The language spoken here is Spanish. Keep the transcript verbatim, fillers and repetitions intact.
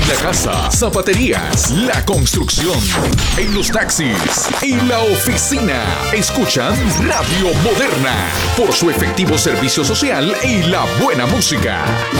la casa, zapaterías, la construcción, en los taxis, en la oficina. Escuchan Radio Moderna por su efectivo servicio social y la buena música.